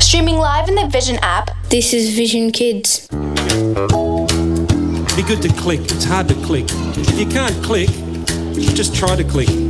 Streaming live in the Vision app. This is Vision Kids. Be good to click. It's hard to click. If you can't click, just try to click.